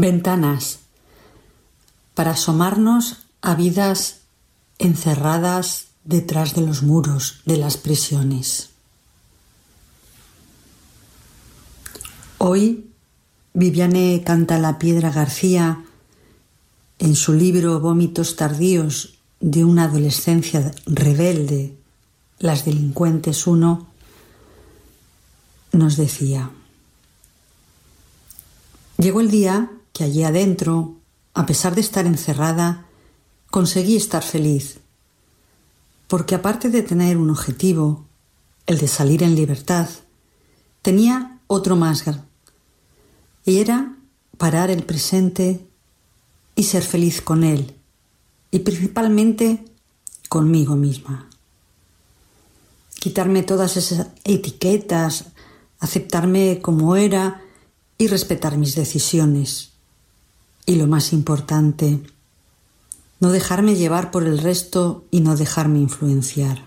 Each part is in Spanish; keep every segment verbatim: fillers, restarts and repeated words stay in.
Ventanas, para asomarnos a vidas encerradas detrás de los muros de las prisiones. Hoy, Viviane Cantalapiedra García, en su libro Vómitos tardíos de una adolescencia rebelde, Las delincuentes uno, nos decía: llegó el día que allí adentro, a pesar de estar encerrada, conseguí estar feliz, porque aparte de tener un objetivo, el de salir en libertad, tenía otro más, y era parar el presente y ser feliz con él, y principalmente conmigo misma. Quitarme todas esas etiquetas, aceptarme como era y respetar mis decisiones. Y lo más importante, no dejarme llevar por el resto y no dejarme influenciar.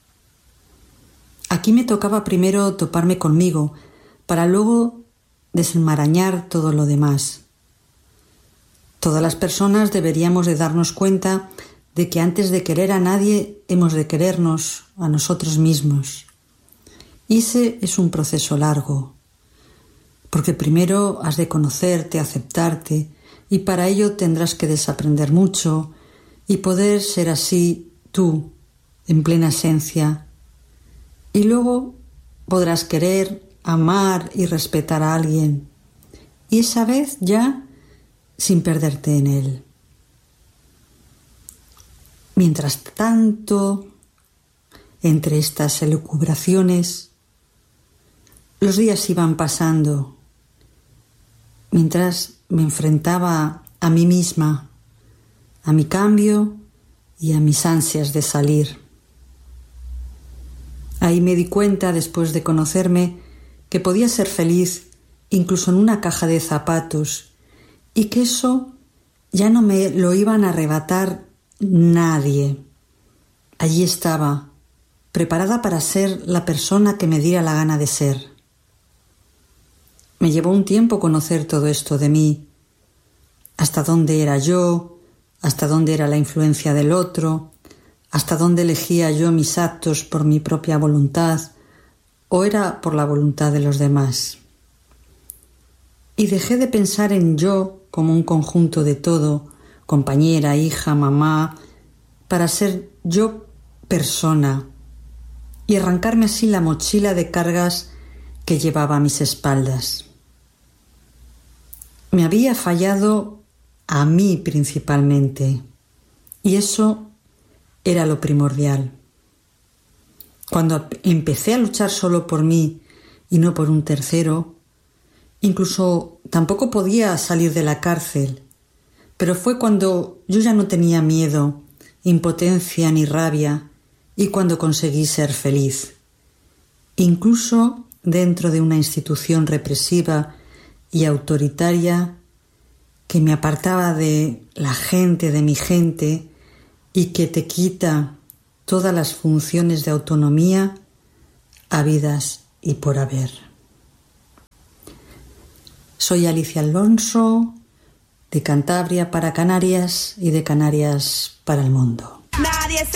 Aquí me tocaba primero toparme conmigo para luego desenmarañar todo lo demás. Todas las personas deberíamos de darnos cuenta de que antes de querer a nadie hemos de querernos a nosotros mismos. Y ese es un proceso largo, porque primero has de conocerte, aceptarte, y para ello tendrás que desaprender mucho y poder ser así tú, en plena esencia. Y luego podrás querer, amar y respetar a alguien, y esa vez ya sin perderte en él. Mientras tanto, entre estas elucubraciones, los días iban pasando, mientras me enfrentaba a mí misma, a mi cambio y a mis ansias de salir. Ahí me di cuenta, después de conocerme, que podía ser feliz incluso en una caja de zapatos y que eso ya no me lo iban a arrebatar nadie. Allí estaba, preparada para ser la persona que me diera la gana de ser. Me llevó un tiempo conocer todo esto de mí, hasta dónde era yo, hasta dónde era la influencia del otro, hasta dónde elegía yo mis actos por mi propia voluntad o era por la voluntad de los demás. Y dejé de pensar en yo como un conjunto de todo, compañera, hija, mamá, para ser yo persona y arrancarme así la mochila de cargas que llevaba a mis espaldas. Me había fallado a mí principalmente, y eso era lo primordial. Cuando empecé a luchar solo por mí y no por un tercero, incluso tampoco podía salir de la cárcel, pero fue cuando yo ya no tenía miedo, impotencia ni rabia, y cuando conseguí ser feliz. Incluso dentro de una institución represiva y autoritaria que me apartaba de la gente, de mi gente, y que te quita todas las funciones de autonomía habidas y por haber. Soy Alicia Alonso, de Cantabria para Canarias y de Canarias para el mundo. Nadie se